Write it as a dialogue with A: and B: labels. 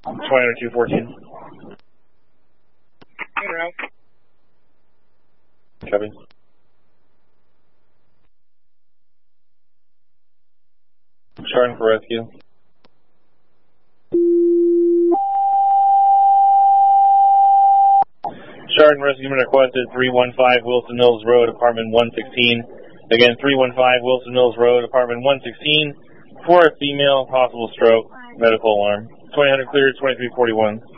A: 200-214. Copy. Starting for rescue. Sergeant Rescue requested 315 Wilson Mills Road, apartment 116. Again, 315 Wilson Mills Road, apartment 116. For a female, possible stroke, medical alarm. 2000 cleared, 2341.